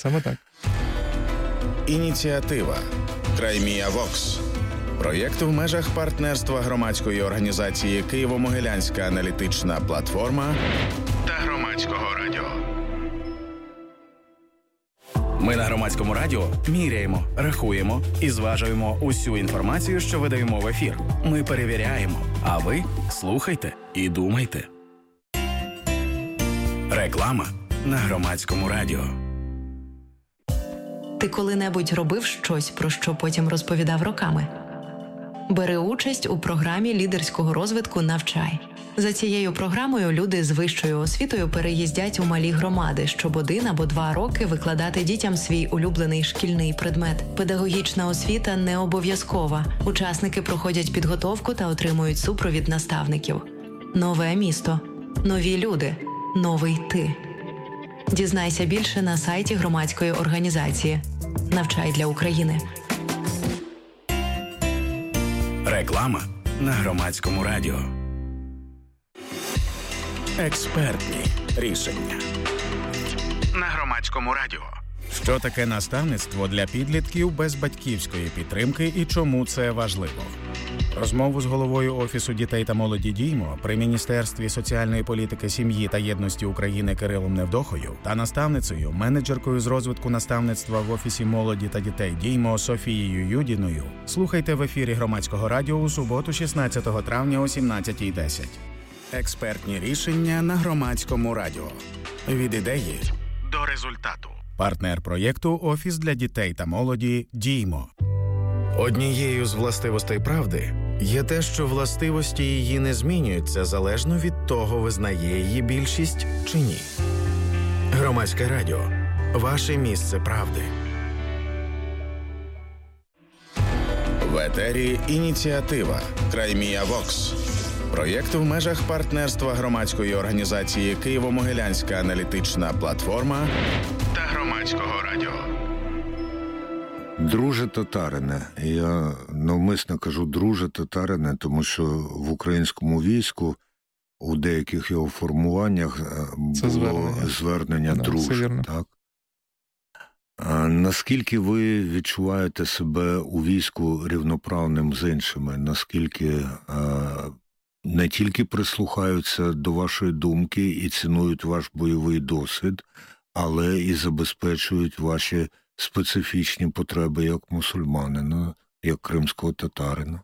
Саме так. Ініціатива «Краймія Вокс». Проєкт в межах партнерства громадської організації «Києво-Могилянська аналітична платформа» та Громадського радіо. Ми на Громадському радіо міряємо, рахуємо і зважуємо усю інформацію, що видаємо в ефір. Ми перевіряємо, а ви слухайте і думайте. Реклама на Громадському радіо. Ти коли-небудь робив щось, про що потім розповідав роками? Бери участь у програмі лідерського розвитку «Навчай». За цією програмою люди з вищою освітою переїздять у малі громади, щоб 1 або 2 роки викладати дітям свій улюблений шкільний предмет. Педагогічна освіта не обов'язкова. Учасники проходять підготовку та отримують супровід наставників. Нове місто. Нові люди. Новий ти. Дізнайся більше на сайті громадської організації «Навчай для України». Реклама на Громадському радіо. Експертні рішення на Громадському радіо. Що таке наставництво для підлітків без батьківської підтримки і чому це важливо? Розмову з головою Офісу дітей та молоді «Діймо» при Міністерстві соціальної політики, сім'ї та єдності України Кирилом Невдохою та наставницею, менеджеркою з розвитку наставництва в Офісі молоді та дітей «Діймо» Софією Юдіною слухайте в ефірі Громадського радіо у суботу 16 травня о 17:10. Експертні рішення на Громадському радіо. Від ідеї до результату. Партнер проєкту «Офіс для дітей та молоді «Діймо». Однією з властивостей правди є те, що властивості її не змінюються залежно від того, визнає її більшість чи ні. Громадське радіо. Ваше місце правди. В етері ініціатива «Краймія Вокс». Проєкт в межах партнерства громадської організації «Києво-Могилянська аналітична платформа» та Громадського радіо. Друже татарине. Я навмисно кажу друже татарине, тому що в українському війську у деяких його формуваннях було звернення друже. Так? А наскільки ви відчуваєте себе у війську рівноправним з іншими? Наскільки не тільки прислухаються до вашої думки і цінують ваш бойовий досвід, але і забезпечують ваші специфічні потреби як мусульманина, як кримського татарина?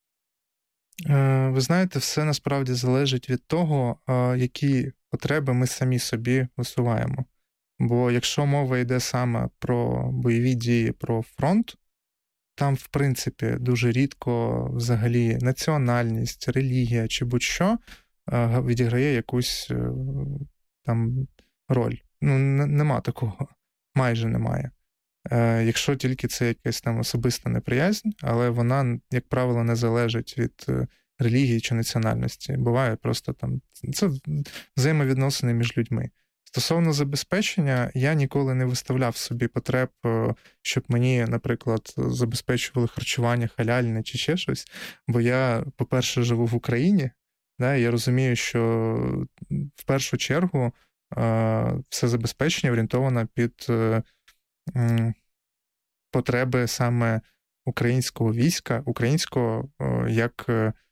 Ви знаєте, все насправді залежить від того, які потреби ми самі собі висуваємо. Бо якщо мова йде саме про бойові дії, про фронт, там, в принципі, дуже рідко взагалі національність, релігія чи будь-що відіграє якусь там роль. Ну, нема такого. Майже немає. Якщо тільки це якась там особиста неприязнь, але вона, як правило, не залежить від релігії чи національності. Буває просто там, це взаємовідносини між людьми. Стосовно забезпечення, я ніколи не виставляв собі потреб, щоб мені, наприклад, забезпечували харчування халяльне чи ще щось, бо я, по-перше, живу в Україні, да, і я розумію, що в першу чергу все забезпечення орієнтовано під потреби саме українського війська, українського, як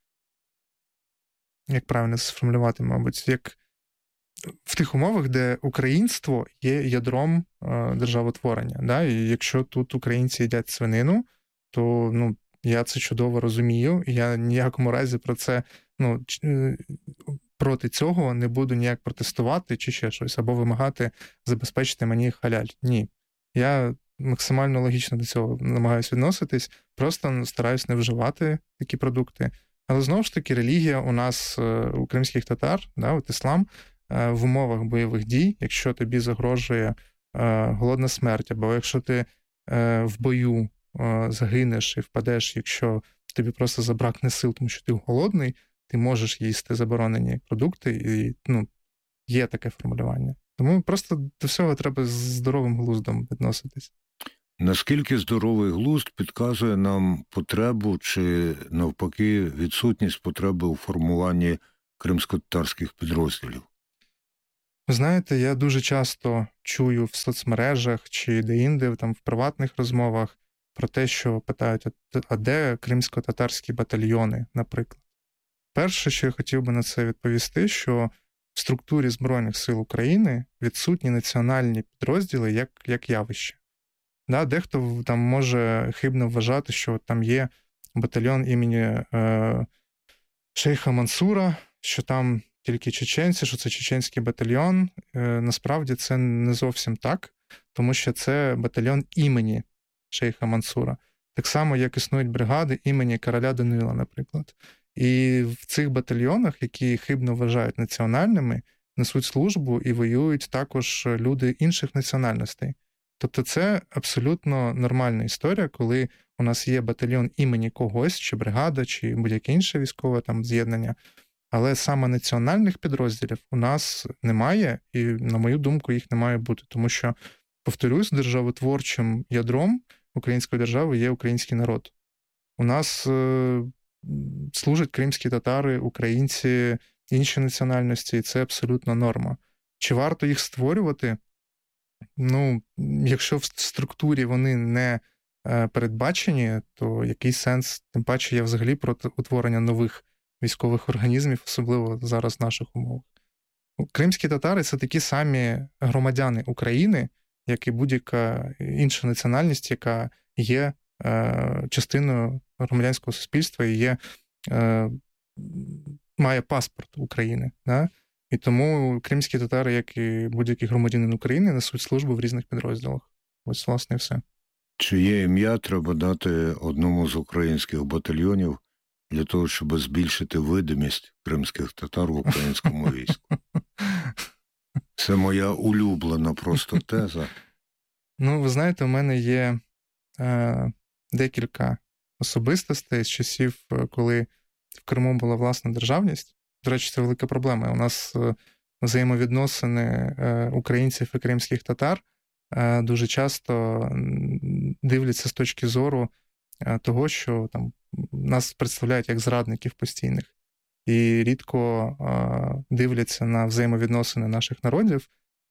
правильно сформулювати, мабуть, як в тих умовах, де українство є ядром державотворення. Да? І якщо тут українці їдять свинину, то я це чудово розумію, і я ніякому разі про це, проти цього не буду ніяк протестувати чи ще щось, або вимагати забезпечити мені халяль. Ні. Я максимально логічно до цього намагаюся відноситись, просто стараюсь не вживати такі продукти. Але знову ж таки, релігія у нас, у кримських татар, да, от іслам, в умовах бойових дій, якщо тобі загрожує голодна смерть, або якщо ти в бою загинеш і впадеш, якщо тобі просто забракне сил, тому що ти голодний, ти можеш їсти заборонені продукти, і є таке формулювання. Тому просто до всього треба з здоровим глуздом відноситись. Наскільки здоровий глузд підказує нам потребу чи, навпаки, відсутність потреби у формуванні кримсько-татарських підрозділів? Ви знаєте, я дуже часто чую в соцмережах чи де-інде, там в приватних розмовах про те, що питають, а де кримсько-татарські батальйони, наприклад. Перше, що я хотів би на це відповісти, що в структурі Збройних сил України відсутні національні підрозділи як явище. Да, дехто там може хибно вважати, що там є батальйон імені Шейха Мансура, що там тільки чеченці, що це чеченський батальйон. Насправді це не зовсім так, тому що це батальйон імені Шейха Мансура. Так само, як існують бригади імені короля Данила, наприклад. І в цих батальйонах, які хибно вважають національними, несуть службу і воюють також люди інших національностей. Тобто це абсолютно нормальна історія, коли у нас є батальйон імені когось, чи бригада, чи будь-яке інше військове там з'єднання. Але саме національних підрозділів у нас немає, і, на мою думку, їх не має бути. Тому що, повторюсь, державотворчим ядром української держави є український народ. У нас служать кримські татари, українці, інші національності, і це абсолютно норма. Чи варто їх створювати? Ну, якщо в структурі вони не передбачені, то який сенс? Тим паче я взагалі проти утворення нових військових організмів, особливо зараз в наших умовах. Кримські татари – це такі самі громадяни України, як і будь-яка інша національність, яка є частиною громадянського суспільства і має паспорт України. Да? І тому кримські татари, як і будь-який громадянин України, несуть службу в різних підрозділах. Ось, власне, і все. Чиє ім'я треба дати одному з українських батальйонів для того, щоб збільшити видимість кримських татар в українському війську? Це моя улюблена просто теза. Ну, ви знаєте, у мене є декілька особистостей з часів, коли в Криму була власна державність. До речі, це велика проблема. У нас взаємовідносини українців і кримських татар дуже часто дивляться з точки зору того, що там нас представляють як зрадників постійних. І рідко дивляться на взаємовідносини наших народів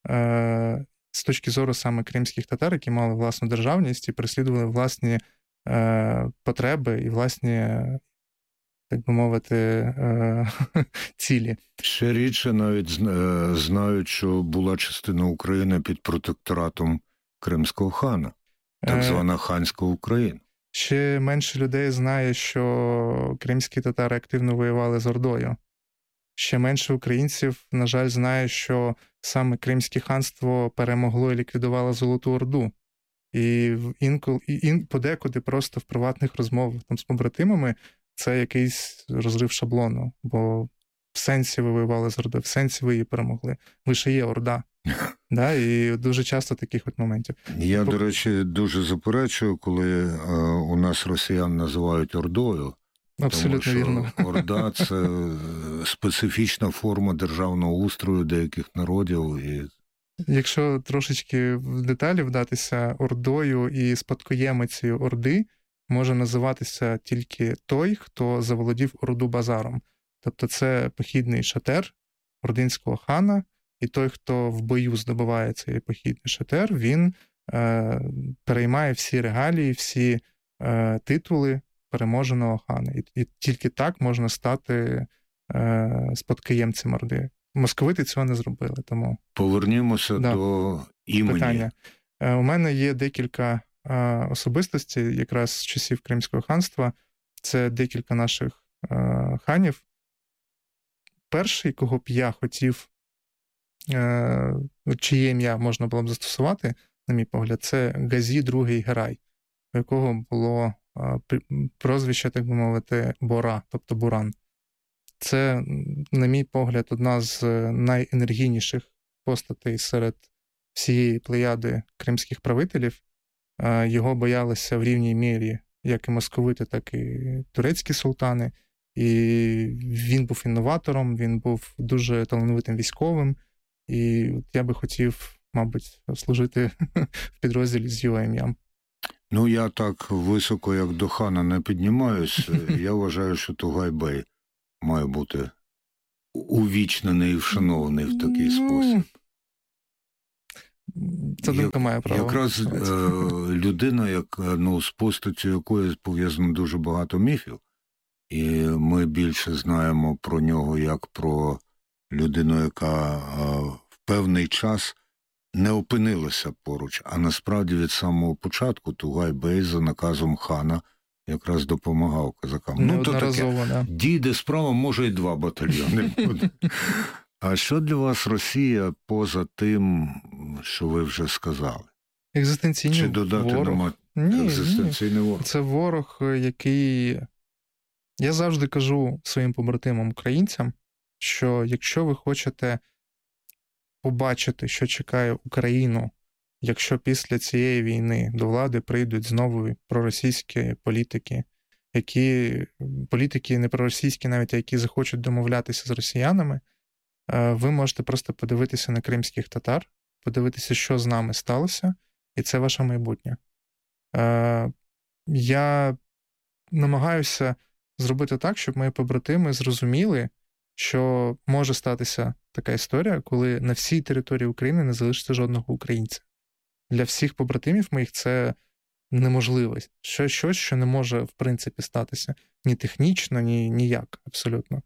з точки зору саме кримських татар, які мали власну державність і переслідували власні потреби і власні, так би мовити, цілі. Ще рідше навіть знають, що була частина України під протекторатом Кримського хана, так звана ханська Україна. Ще менше людей знає, що кримські татари активно воювали з Ордою. Ще менше українців, на жаль, знає, що саме Кримське ханство перемогло і ліквідувало Золоту Орду. І подекуди просто в приватних розмовах там з побратимами це якийсь розрив шаблону, бо в сенсі ви воювали з Ордою, в сенсі ви її перемогли. Ви ще є Орда. Да? І дуже часто таких от моментів. Я, до речі, дуже заперечую, коли у нас росіян називають Ордою. Абсолютно вірно. Орда – це специфічна форма державного устрою деяких народів. І... Якщо трошечки в деталі вдатися, Ордою і спадкоємицею Орди може називатися тільки той, хто заволодів Орду-базаром. Тобто це похідний шатер ординського хана, і той, хто в бою здобуває цей похідний шатер, він переймає всі регалії, всі титули переможеного хана. І тільки так можна стати спадкоємцем Орди. Московити цього не зробили, тому... Повернімося до імені. Питання. У мене є декілька особистостей якраз з часів Кримського ханства. Це декілька наших ханів. Перший, кого б я хотів, чиє ім'я можна було б застосувати, на мій погляд, це Газі II Герай, у якого було прозвище, так би мовити, Бора, тобто Буран. Це, на мій погляд, одна з найенергійніших постатей серед всієї плеяди кримських правителів. Його боялися в рівній мірі як і московити, так і турецькі султани. І він був інноватором, він був дуже талановитим військовим. І я би хотів, мабуть, служити в підрозділі з його ім'ям. Ну, я так високо, як до хана, не піднімаюсь. Я вважаю, що Тугай-бей має бути увічнений і вшанований в такий спосіб. Ця думка має право. Якраз людина, з постаттю якої пов'язано дуже багато міфів, і ми більше знаємо про нього як про людину, яка в певний час не опинилася поруч, а насправді від самого початку Тугай-Бей за наказом хана якраз допомагав козакам. То таке, дійде справа, може і 2 батальйони буде. А що для вас Росія поза тим, що ви вже сказали? Екзистенційний ворог. Чи додати нема екзистенційний ворог? Це ворог, який... Я завжди кажу своїм побратимам українцям, що якщо ви хочете побачити, що чекає Україну, якщо після цієї війни до влади прийдуть знову проросійські політики, політики не проросійські навіть, а які захочуть домовлятися з росіянами, ви можете просто подивитися на кримських татар, подивитися, що з нами сталося, і це ваше майбутнє. Я намагаюся зробити так, щоб мої побратими зрозуміли, що може статися така історія, коли на всій території України не залишиться жодного українця. Для всіх побратимів моїх це неможливо. Щось, що не може, в принципі, статися. Ні технічно, ні ніяк, абсолютно.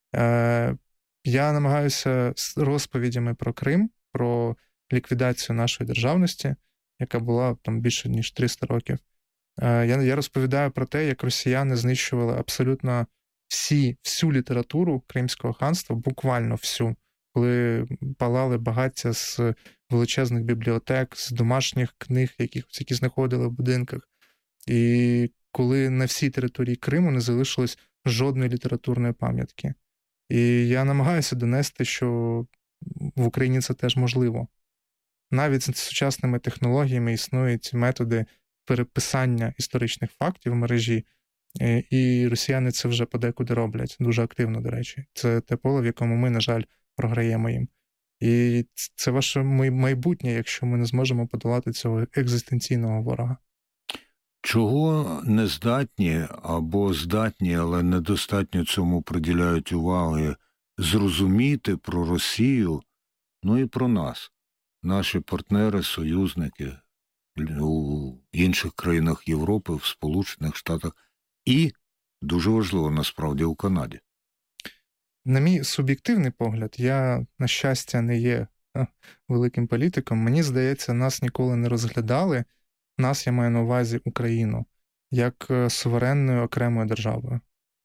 Я намагаюся з розповідями про Крим, про ліквідацію нашої державності, яка була там більше, ніж 300 років. Я розповідаю про те, як росіяни знищували абсолютно всю літературу Кримського ханства, буквально всю, коли палали багаття з величезних бібліотек, з домашніх книг, які знаходили в будинках. І коли на всій території Криму не залишилось жодної літературної пам'ятки. І я намагаюся донести, що в Україні це теж можливо. Навіть з сучасними технологіями існують методи переписання історичних фактів в мережі, і росіяни це вже подекуди роблять, дуже активно, до речі. Це те поле, в якому ми, на жаль, програємо їм. І це ваше майбутнє, якщо ми не зможемо подолати цього екзистенційного ворога. Чого не здатні або здатні, але недостатньо цьому приділяють уваги, зрозуміти про Росію, і про нас, наші партнери, союзники у інших країнах Європи, в Сполучених Штатах і, дуже важливо, насправді, у Канаді? На мій суб'єктивний погляд, я, на щастя, не є великим політиком. Мені здається, нас ніколи не розглядали, нас, я маю на увазі Україну, як суверенною окремою державою.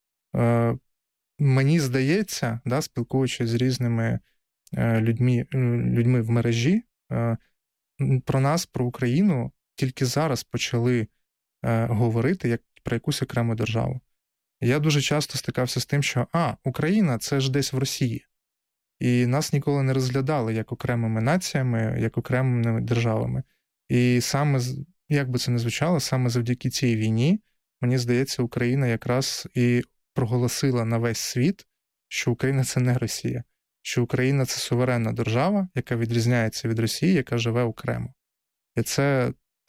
Мені здається, спілкуючись з різними людьми в мережі, про нас, про Україну, тільки зараз почали говорити як про якусь окрему державу. Я дуже часто стикався з тим, що Україна – це ж десь в Росії. І нас ніколи не розглядали як окремими націями, як окремими державами. І саме, як би це не звучало, саме завдяки цій війні, мені здається, Україна якраз і проголосила на весь світ, що Україна – це не Росія. Що Україна – це суверенна держава, яка відрізняється від Росії, яка живе окремо. І це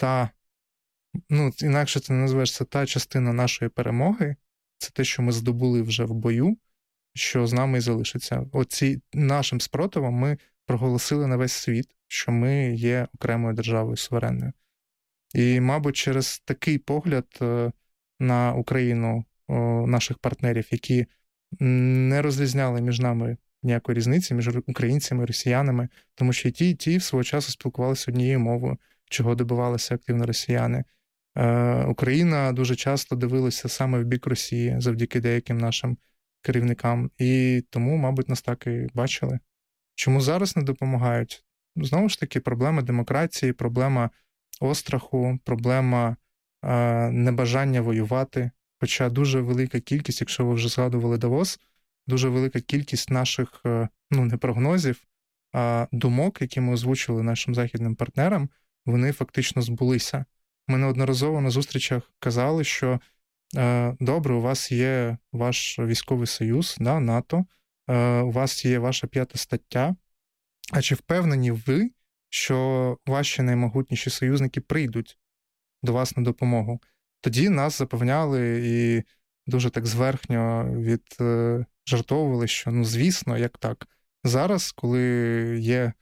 інакше це не назвеш, це та частина нашої перемоги, це те, що ми здобули вже в бою, що з нами і залишиться. Нашим спротивом ми проголосили на весь світ, що ми є окремою державою суверенною. І, мабуть, через такий погляд на Україну наших партнерів, які не розрізняли між нами ніякої різниці, між українцями і росіянами, тому що і ті свого часу спілкувалися однією мовою, чого добивалися активно росіяни. Україна дуже часто дивилася саме в бік Росії завдяки деяким нашим керівникам, і тому, мабуть, нас так і бачили. Чому зараз не допомагають? Знову ж таки, проблема демократії, проблема остраху, проблема небажання воювати. Хоча дуже велика кількість, якщо ви вже згадували Давос, дуже велика кількість наших, не прогнозів, а думок, які ми озвучили нашим західним партнерам, вони фактично збулися. Ми неодноразово на зустрічах казали, що добре, у вас є ваш військовий союз, НАТО, у вас є ваша 5 стаття, а чи впевнені ви, що ваші наймогутніші союзники прийдуть до вас на допомогу? Тоді нас запевняли і дуже так зверхньо віджартовували, що, звісно, як так. Зараз, коли є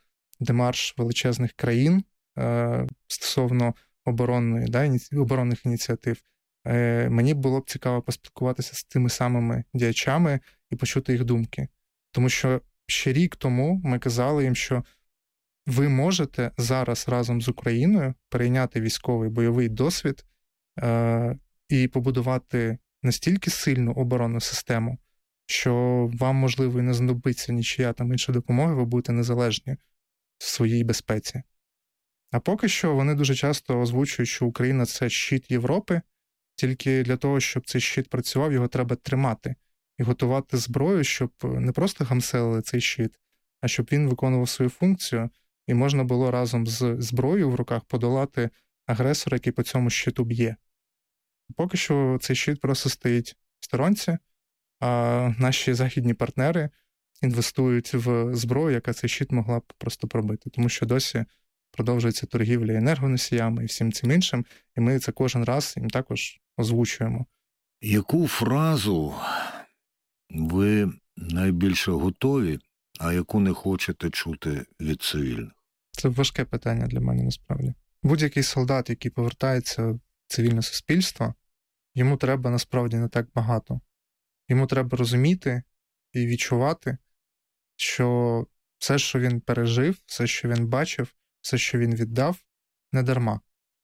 демарш величезних країн стосовно оборонних ініціатив. Мені було б цікаво поспілкуватися з тими самими діячами і почути їх думки. Тому що ще рік тому ми казали їм, що ви можете зараз разом з Україною перейняти військовий бойовий досвід і побудувати настільки сильну оборонну систему, що вам, можливо, і не знадобиться нічия там інша допомога, ви будете незалежні в своїй безпеці. А поки що вони дуже часто озвучують, що Україна – це щит Європи, тільки для того, щоб цей щит працював, його треба тримати і готувати зброю, щоб не просто гамселили цей щит, а щоб він виконував свою функцію, і можна було разом з зброєю в руках подолати агресора, який по цьому щиту б'є. Поки що цей щит просто стоїть в сторонці, а наші західні партнери інвестують в зброю, яка цей щит могла б просто пробити. Тому що досі продовжується торгівля енергоносіями і всім цим іншим, і ми це кожен раз їм також озвучуємо. Яку фразу ви найбільше готові, а яку не хочете чути від цивільних? Це важке питання для мене, насправді. Будь-який солдат, який повертається в цивільне суспільство, йому треба насправді не так багато. Йому треба розуміти і відчувати, що все, що він пережив, все, що він бачив, все, що він віддав, не дарма.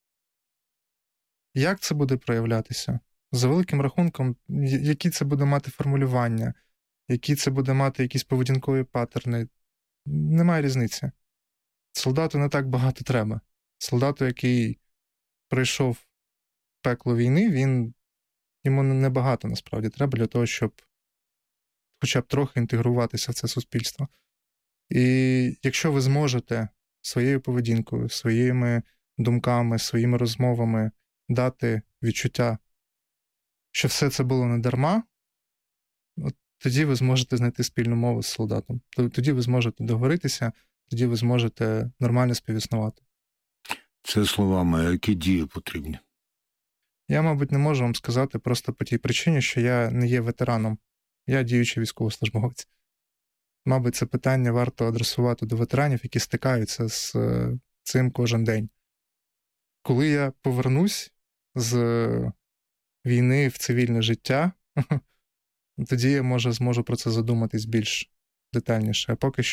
Як це буде проявлятися? За великим рахунком, які це буде мати формулювання, які це буде мати якісь поведінкові паттерни, немає різниці. Солдату не так багато треба. Солдату, який пройшов пекло війни, йому небагато насправді треба для того, щоб хоча б трохи інтегруватися в це суспільство. І якщо ви зможете своєю поведінкою, своїми думками, своїми розмовами дати відчуття, що все це було не дарма, тоді ви зможете знайти спільну мову з солдатом. Тоді ви зможете договоритися, тоді ви зможете нормально співіснувати. Це словами, а які дії потрібні? Я, мабуть, не можу вам сказати просто по тій причині, що я не є ветераном. Я діючий військовослужбовець. Мабуть, це питання варто адресувати до ветеранів, які стикаються з цим кожен день. Коли я повернусь з війни в цивільне життя, тоді я, може, зможу про це задуматись більш детальніше. А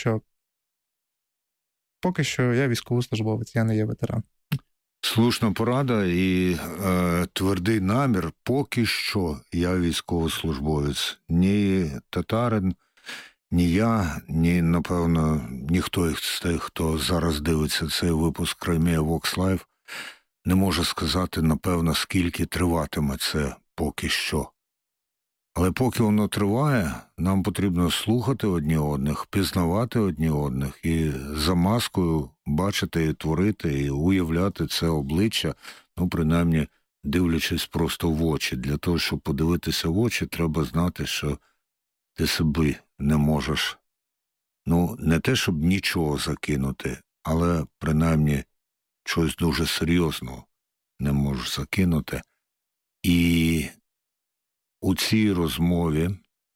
поки що я військовослужбовець, я не є ветеран. Слушна порада і твердий намір. Поки що я військовослужбовець. Ні татарин, ні я, ні, напевно, ніхто з тих, хто зараз дивиться цей випуск Crimea Vox Live, не може сказати, напевно, скільки триватиме це поки що. Але поки воно триває, нам потрібно слухати одні одних, пізнавати одні одних і за маскою бачити і творити, і уявляти це обличчя, принаймні, дивлячись просто в очі. Для того, щоб подивитися в очі, треба знати, що ти собі не можеш, не те, щоб нічого закинути, але, принаймні, щось дуже серйозного не можеш закинути. І у цій розмові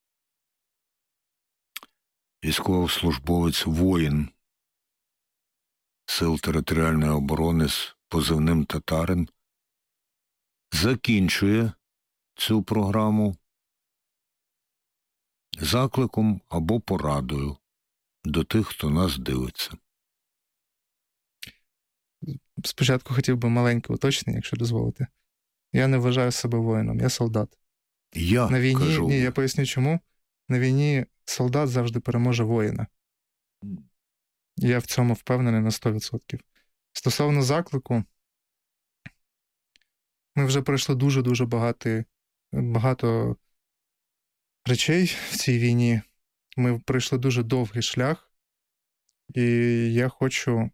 військовослужбовець воїн Сил територіальної оборони з позивним «Татарин» закінчує цю програму закликом або порадою до тих, хто нас дивиться. Спочатку хотів би маленьке уточнення, якщо дозволите. Я не вважаю себе воїном, я солдат. На війні, кажу... Ні, я поясню чому. На війні солдат завжди переможе воїна. Я в цьому впевнений на 100%. Стосовно заклику, ми вже пройшли дуже-дуже багато речей в цій війні. Ми пройшли дуже довгий шлях, і я хочу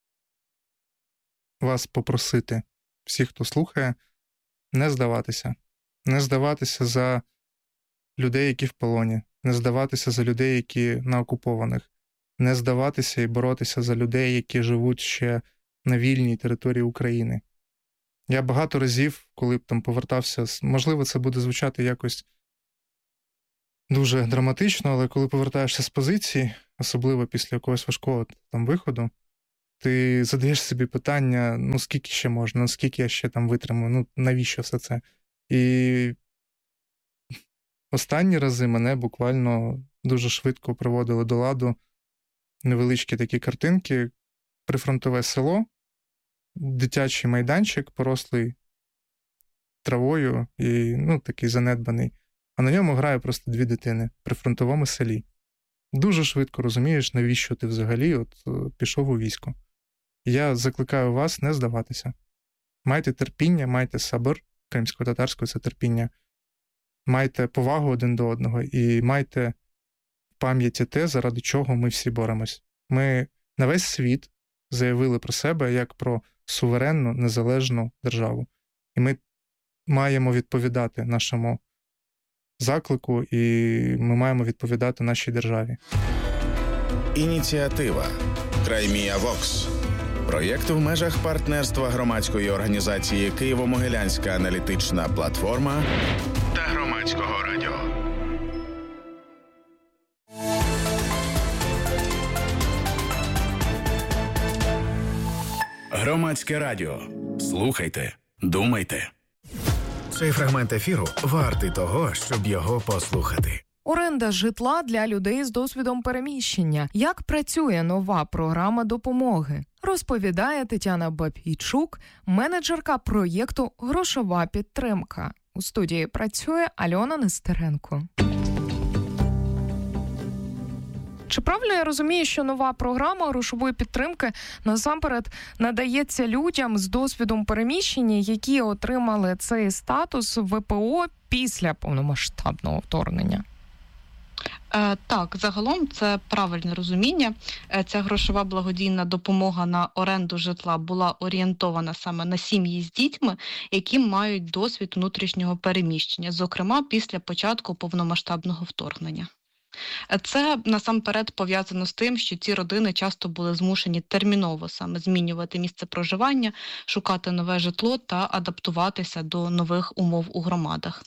вас попросити, всіх, хто слухає, не здаватися. Не здаватися за людей, які в полоні. Не здаватися за людей, які на окупованих. Не здаватися і боротися за людей, які живуть ще на вільній території України. Я багато разів, коли б там повертався, можливо, це буде звучати якось дуже драматично, але коли повертаєшся з позиції, особливо після якогось важкого там виходу, ти задаєш собі питання, скільки ще можна, скільки я ще там витримую, навіщо все це? І останні рази мене буквально дуже швидко приводили до ладу невеличкі такі картинки, прифронтове село, дитячий майданчик, порослий травою і, такий занедбаний. А на ньому грає просто 2 дитини при фронтовому селі. Дуже швидко розумієш, навіщо ти взагалі пішов у військо. Я закликаю вас не здаватися. Майте терпіння, майте сабр, кримсько-татарською це терпіння, майте повагу один до одного і майте в пам'яті те, заради чого ми всі боремось. Ми на весь світ заявили про себе як про суверенну, незалежну державу. І ми маємо відповідати нашому заклику, і ми маємо відповідати нашій державі. Ініціатива «Краймія Вокс» – проєкт в межах партнерства громадської організації «Києво-Могилянська аналітична платформа» та Громадського радіо. Громадське радіо. Слухайте, думайте. Цей фрагмент ефіру вартий того, щоб його послухати. Оренда житла для людей з досвідом переміщення. Як працює нова програма допомоги? Розповідає Тетяна Бабійчук, менеджерка проєкту «Грошова підтримка». У студії працює Альона Нестеренко. Чи правильно я розумію, що нова програма грошової підтримки насамперед надається людям з досвідом переміщення, які отримали цей статус ВПО після повномасштабного вторгнення? Так, загалом це правильне розуміння. Ця грошова благодійна допомога на оренду житла була орієнтована саме на сім'ї з дітьми, які мають досвід внутрішнього переміщення, зокрема після початку повномасштабного вторгнення. Це насамперед пов'язано з тим, що ці родини часто були змушені терміново саме змінювати місце проживання, шукати нове житло та адаптуватися до нових умов у громадах.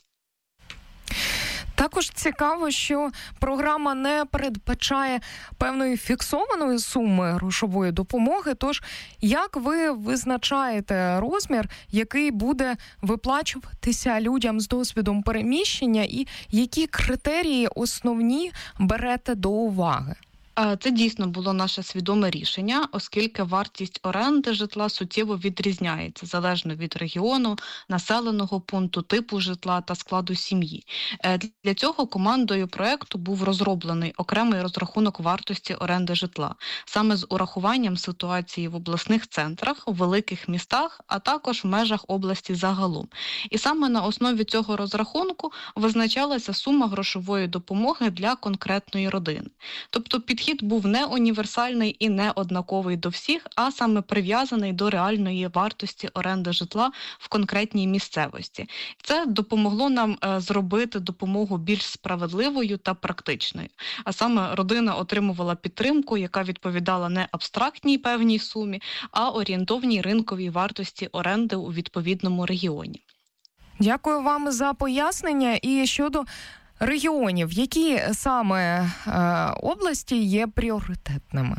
Також цікаво, що програма не передбачає певної фіксованої суми грошової допомоги, тож як ви визначаєте розмір, який буде виплачуватися людям з досвідом переміщення і які критерії основні берете до уваги? Це дійсно було наше свідоме рішення, оскільки вартість оренди житла суттєво відрізняється залежно від регіону, населеного пункту, типу житла та складу сім'ї. Для цього командою проєкту був розроблений окремий розрахунок вартості оренди житла, саме з урахуванням ситуації в обласних центрах, у великих містах, а також в межах області загалом. І саме на основі цього розрахунку визначалася сума грошової допомоги для конкретної родини. Тобто підхід був не універсальний і не однаковий до всіх, а саме прив'язаний до реальної вартості оренди житла в конкретній місцевості. Це допомогло нам зробити допомогу більш справедливою та практичною. А саме родина отримувала підтримку, яка відповідала не абстрактній певній сумі, а орієнтовній ринковій вартості оренди у відповідному регіоні. Дякую вам за пояснення. І щодо регіонів, які саме області є пріоритетними?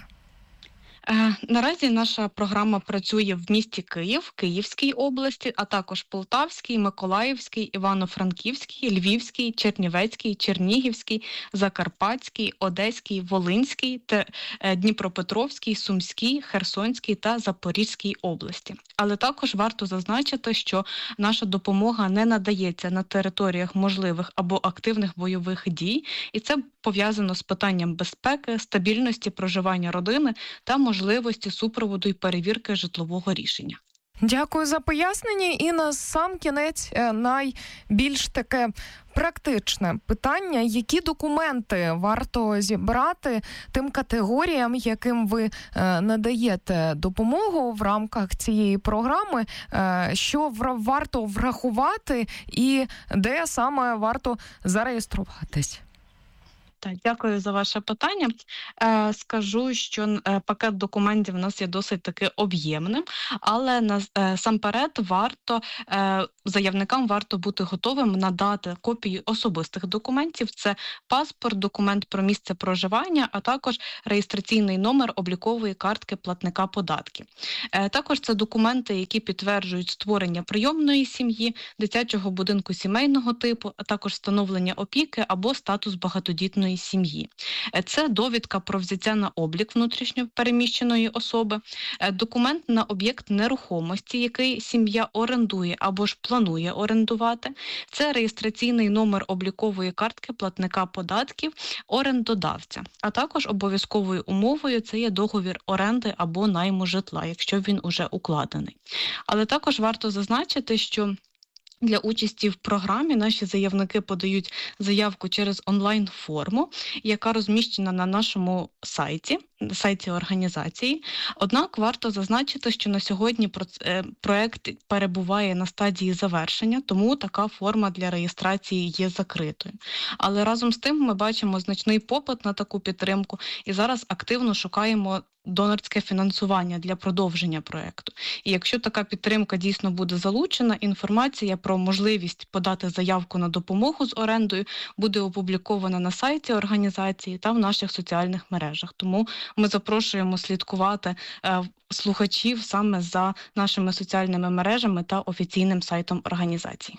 Наразі наша програма працює в місті Київ, Київській області, а також Полтавській, Миколаївській, Івано-Франківській, Львівській, Чернівецькій, Чернігівській, Закарпатській, Одеській, Волинській, Дніпропетровській, Сумській, Херсонській та Запорізькій області. Але також варто зазначити, що наша допомога не надається на територіях можливих або активних бойових дій, і це пов'язано з питанням безпеки, стабільності проживання родини та можливості супроводу і перевірки житлового рішення. Дякую за пояснення. І на сам кінець найбільш таке практичне питання. Які документи варто зібрати тим категоріям, яким ви надаєте допомогу в рамках цієї програми, що варто врахувати і де саме варто зареєструватись? Так, дякую за ваше питання. Скажу, що пакет документів у нас є досить таки об'ємним, але насамперед заявникам варто бути готовим надати копії особистих документів. Це паспорт, документ про місце проживання, а також реєстраційний номер облікової картки платника податків. Також це документи, які підтверджують створення прийомної сім'ї, дитячого будинку сімейного типу, а також встановлення опіки або статус багатодітної сім'ї. Це довідка про взяття на облік внутрішньо переміщеної особи, документ на об'єкт нерухомості, який сім'я орендує або ж планує орендувати. Це реєстраційний номер облікової картки платника податків орендодавця. А також обов'язковою умовою це є договір оренди або найму житла, якщо він уже укладений. Але також варто зазначити, що для участі в програмі наші заявники подають заявку через онлайн-форму, яка розміщена на нашому сайті організації. Однак варто зазначити, що на сьогодні проект перебуває на стадії завершення, тому така форма для реєстрації є закритою. Але разом з тим ми бачимо значний попит на таку підтримку і зараз активно шукаємо донорське фінансування для продовження проекту. І якщо така підтримка дійсно буде залучена, інформація про можливість подати заявку на допомогу з орендою буде опублікована на сайті організації та в наших соціальних мережах. Тому ми запрошуємо слідкувати слухачів саме за нашими соціальними мережами та офіційним сайтом організації.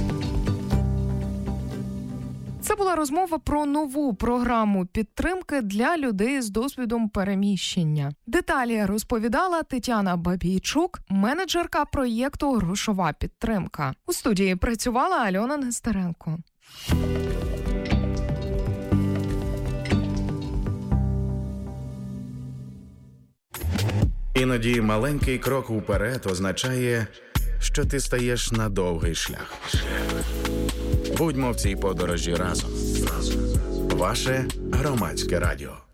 Це була розмова про нову програму підтримки для людей з досвідом переміщення. Деталі розповідала Тетяна Бабійчук, менеджерка проєкту «Грошова підтримка». У студії працювала Альона Нестеренко. Іноді маленький крок уперед означає, що ти стаєш на довгий шлях. Будьмо в цій подорожі разом. Ваше Громадське радіо.